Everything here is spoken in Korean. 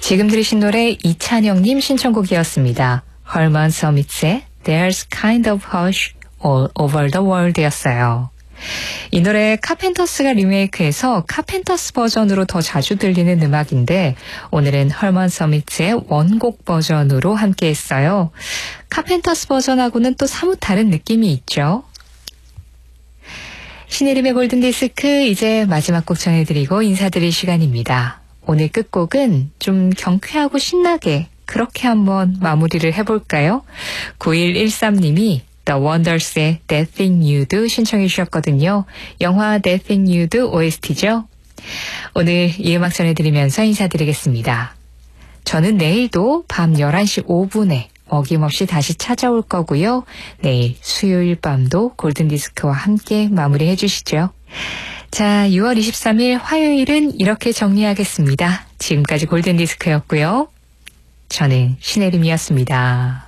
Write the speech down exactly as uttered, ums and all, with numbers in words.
지금 들으신 노래 이찬영님 신청곡이었습니다. 헐먼 서밋의 There's kind of hush all over the world 였어요. 이 노래 카펜터스가 리메이크해서 카펜터스 버전으로 더 자주 들리는 음악인데 오늘은 헐먼 서밋의 원곡 버전으로 함께 했어요. 카펜터스 버전하고는 또 사뭇 다른 느낌이 있죠. 신혜림의 골든디스크 이제 마지막 곡 전해드리고 인사드릴 시간입니다. 오늘 끝곡은 좀 경쾌하고 신나게 그렇게 한번 마무리를 해볼까요? 구일일삼님이 The Wonders의 That Thing You Do 신청해 주셨거든요. 영화 That Thing You Do 오에스티죠. 오늘 이 음악 전해드리면서 인사드리겠습니다. 저는 내일도 밤 열한 시 오 분에 어김없이 다시 찾아올 거고요. 내일 수요일 밤도 골든디스크와 함께 마무리해 주시죠. 자, 유월 이십삼일 화요일은 이렇게 정리하겠습니다. 지금까지 골든디스크였고요. 저는 신혜림이었습니다.